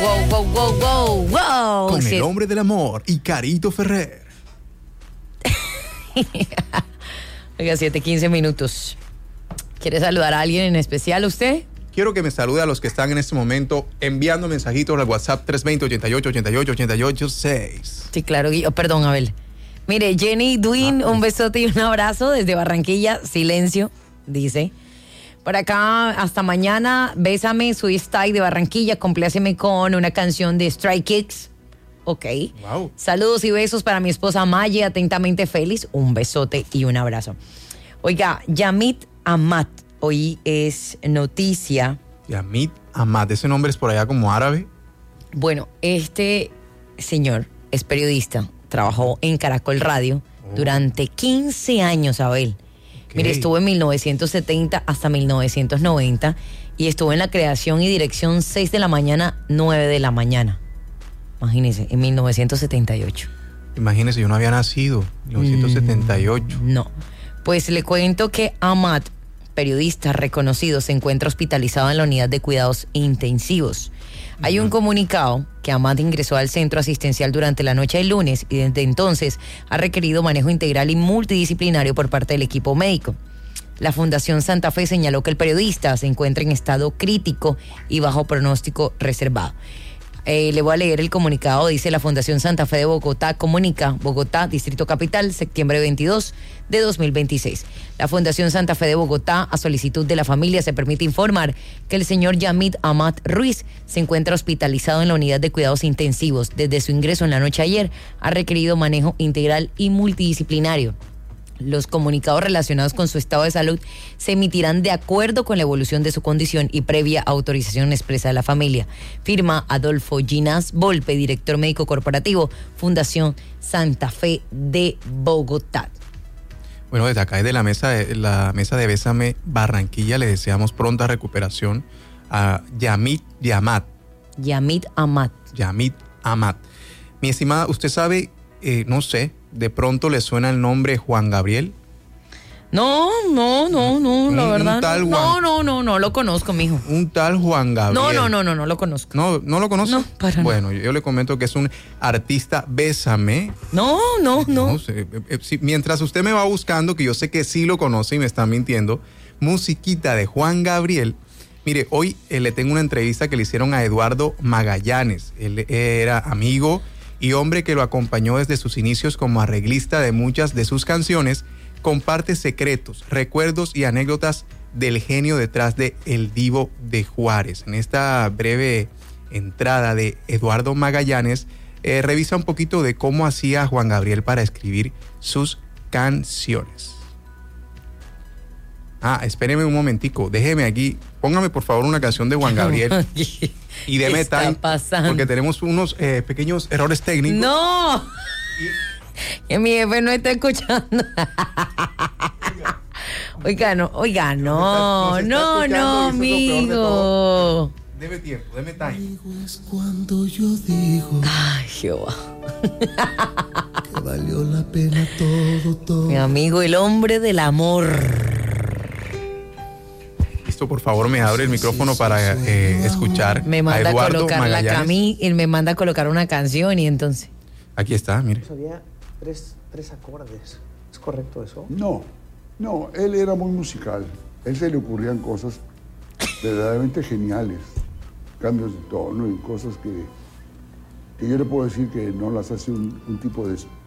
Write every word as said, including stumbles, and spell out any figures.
wow, wow, wow, wow, wow. Con Sí. el hombre del amor y Carito Ferrer. Oiga, siete, quince minutos. ¿Quiere saludar a alguien en especial usted? Quiero que me salude a los que están en este momento enviando mensajitos al WhatsApp tres dos cero, ochenta y ocho, ochenta y ocho, ochenta y ocho, seis. Sí, claro. Oh, perdón, Abel. Mire, Jenny Duin, Ah, un besote y un abrazo desde Barranquilla. Silencio, dice. Por acá, hasta mañana, bésame, soy Style de Barranquilla, compláceme con una canción de Strike Kicks. Ok. Wow. Saludos y besos para mi esposa Maye, atentamente feliz. Un besote y un abrazo. Oiga, Yamit Amat, hoy es noticia. Yamit Amad, ese nombre es por allá como árabe. Bueno, este señor es periodista, trabajó en Caracol Radio Oh. durante quince años, Abel. Ok. Mire, estuvo en mil novecientos setenta hasta mil novecientos noventa y estuvo en la creación y dirección seis de la mañana, nueve de la mañana. Imagínese, en mil novecientos setenta y ocho. Imagínese, yo no había nacido, mil novecientos setenta y ocho. Mm, no. Pues le cuento que Amat, periodista reconocido, se encuentra hospitalizado en la unidad de cuidados intensivos. Hay un comunicado que Amat ingresó al centro asistencial durante la noche del lunes y desde entonces ha requerido manejo integral y multidisciplinario por parte del equipo médico. La Fundación Santa Fe señaló que el periodista se encuentra en estado crítico y bajo pronóstico reservado. Eh, le voy a leer el comunicado. Dice: la Fundación Santa Fe de Bogotá comunica, Bogotá, Distrito Capital, septiembre veintidós de dos mil veintiséis. La Fundación Santa Fe de Bogotá, a solicitud de la familia, se permite informar que el señor Yamit Amat Ruiz se encuentra hospitalizado en la unidad de cuidados intensivos. Desde su ingreso en la noche ayer, ha requerido manejo integral y multidisciplinario. Los comunicados relacionados con su estado de salud se emitirán de acuerdo con la evolución de su condición y previa autorización expresa de la familia. Firma Adolfo Ginás Volpe, director médico corporativo, Fundación Santa Fe de Bogotá. Bueno, desde acá, desde la mesa de, la mesa de Bésame Barranquilla, le deseamos pronta recuperación a Yamit Yamat. Yamit Amat. Yamit Amat. Mi estimada, usted sabe, eh, no sé, de pronto le suena el nombre Juan Gabriel. No, no, no, no, la Un- un verdad. tal no, Juan. no, no, no lo conozco, mijo. Un tal Juan Gabriel. No, no, no, no, no lo conozco. ¿No, no lo conoce? No, para nada. Bueno, yo, yo le comento que es un artista Bésame. No, no, no. No sé, eh, eh, si- mientras usted me va buscando, que yo sé que sí lo conoce y me está mintiendo, musiquita de Juan Gabriel. Mire, hoy eh, le tengo una entrevista que le hicieron a Eduardo Magallanes. Él era amigo y hombre que lo acompañó desde sus inicios como arreglista de muchas de sus canciones. Comparte secretos, recuerdos y anécdotas del genio detrás de El Divo de Juárez. En esta breve entrada de Eduardo Magallanes, eh, revisa un poquito de cómo hacía Juan Gabriel para escribir sus canciones. Ah, espéreme un momentico, déjeme aquí, póngame por favor una canción de Juan Gabriel y deme ¿Qué está time, pasando? porque tenemos unos eh, pequeños errores técnicos. No. Que mi jefe no está escuchando. Oiga, no, oiga, no, Nos está- nos está no, escuchando no, y eso es lo peor de amigo. todo. Deme tiempo, deme time. Amigo es cuando yo digo Ay, Jehová. que valió la pena todo, todo. Mi amigo, el hombre del amor. Listo, por favor, me abre el micrófono para eh, escuchar Me a manda a Eduardo colocar la Magallanes. camisa y me manda a colocar una canción y entonces. Aquí está, mire. Había tres, tres acordes. ¿Es correcto eso? No, no, él era muy musical. A él se le ocurrían cosas verdaderamente geniales, cambios de tono y cosas que, que yo le puedo decir que no las hace un, un tipo de,